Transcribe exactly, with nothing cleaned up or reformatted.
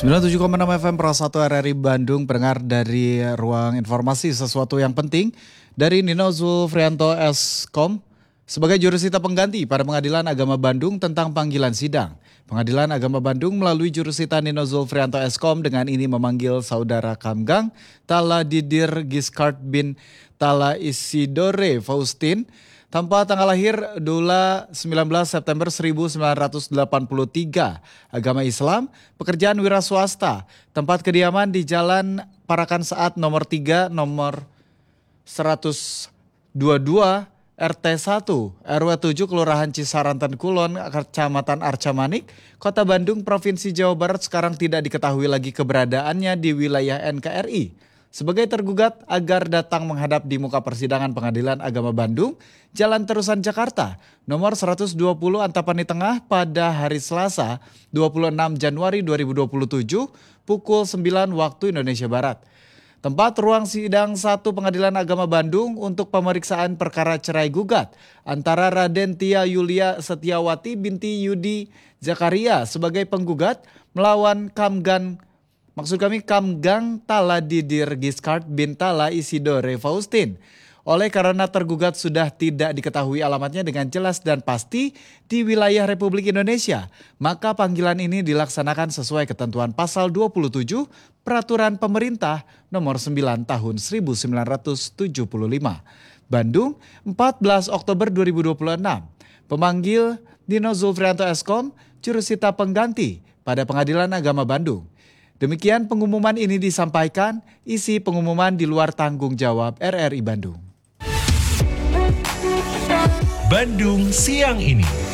sembilan puluh tujuh koma enam F M Pro satu R R I Bandung, pendengar dari ruang informasi sesuatu yang penting dari Nino Zulfrianto Eskom sebagai jurusita pengganti pada Pengadilan Agama Bandung tentang panggilan sidang. Pengadilan Agama Bandung melalui jurusita Nino Zulfrianto Eskom dengan ini memanggil saudara Kamgang Tala Didir Giscard bin Tala Isidore Faustin tanpa tanggal lahir Dula sembilan belas September seribu sembilan ratus delapan puluh tiga, agama Islam, pekerjaan wira swasta, tempat kediaman di Jalan Parakan Saat nomor tiga nomor seratus dua puluh dua R T satu R W tujuh Kelurahan Cisaranten Kulon, Kecamatan Arca-Manik, Kota Bandung, Provinsi Jawa Barat sekarang tidak diketahui lagi keberadaannya di wilayah N K R I. Sebagai tergugat agar datang menghadap di muka persidangan Pengadilan Agama Bandung, Jalan Terusan Jakarta, nomor seratus dua puluh Antapani Tengah pada hari Selasa dua puluh enam Januari dua ribu dua puluh tujuh pukul sembilan waktu Indonesia Barat. Tempat ruang sidang satu Pengadilan Agama Bandung untuk pemeriksaan perkara cerai gugat antara Raden Tia Yulia Setiawati binti Yudi Zakaria sebagai penggugat melawan Kamgan Maksud kami Kamgang Tala Didir Giscard bin Tala Isidore Faustin. Oleh karena tergugat sudah tidak diketahui alamatnya dengan jelas dan pasti di wilayah Republik Indonesia, maka panggilan ini dilaksanakan sesuai ketentuan pasal dua puluh tujuh Peraturan Pemerintah nomor sembilan tahun seribu sembilan ratus tujuh puluh lima. Bandung, empat belas Oktober dua ribu dua puluh enam. Pemanggil Nino Zulfrianto Eskom, jurusita pengganti pada Pengadilan Agama Bandung. Demikian pengumuman ini disampaikan, isi pengumuman di luar tanggung jawab R R I Bandung. Bandung siang ini.